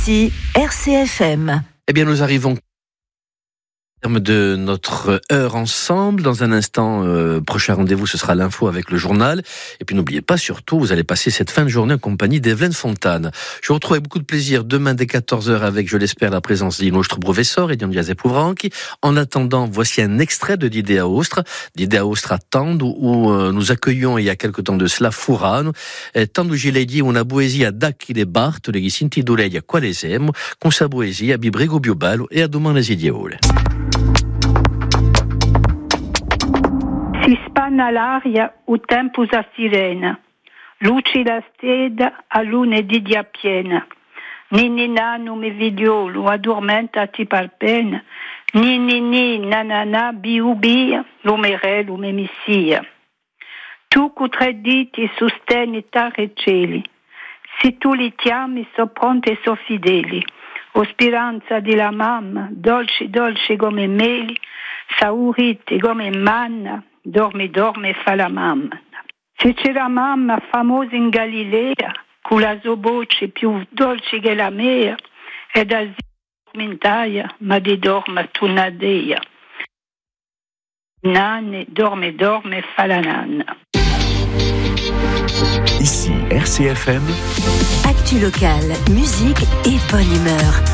Ici RCFM. Eh bien, nous arrivons au terme de notre heure ensemble. Dans un instant, prochain rendez-vous, ce sera l'info avec le journal. Et puis n'oubliez pas, surtout, vous allez passer cette fin de journée en compagnie d'Evelyne Fontane. Je vous retrouve avec beaucoup de plaisir demain dès 14h avec, je l'espère, la présence d'Inostre Professor et Dion Diazepouvranghi. En attendant, voici un extrait de Didea Ostra. Didea Ostra Tand, où nous accueillons il y a quelque temps de cela Furano. Tandu Giledi, una poesia d'Achille Bartoli, che si intitola Qualesemo, con sa poesia bi Brego Biobalo e a domani Sidiole. Si spanna l'aria o tempus a sirena, luci la steda a lune di dia piena. Nini nanu me vigliolo addormentati par pena, nini nanana biubi lo mere lo me missia. Tu cu tre diti sosteni terra e cieli, se tu li chiami so pronti e so fideli. O speranza di la mamma, dolce dolce come meli, saurite come manna, dorme fa la mamma. Se c'era mamma famosa in Galilea, con la sua voce più dolce che la mia, e da dormentaia, ma di dorma tu nadeia. Nanne, dorme fa la nanna. Ici RCFM. Actu locale, musique et bonne humeur.